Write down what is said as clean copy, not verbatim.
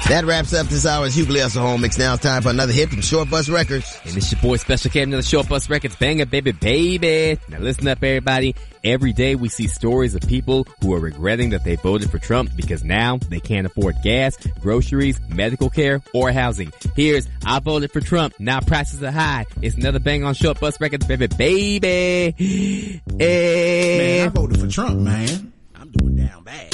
That wraps up this hour's Hughley Hustle Home Mix. Now it's time for another hit from Short Bus Records. And it's your boy Special K, another Short Bus Records banger, baby. Now listen up, everybody. Every day we see stories of people who are regretting that they voted for Trump because now they can't afford gas, groceries, medical care, or housing. Here's I voted for Trump. Now prices are high. It's another bang on Short Bus Records, baby. Man, I voted for Trump, man. I'm doing down bad.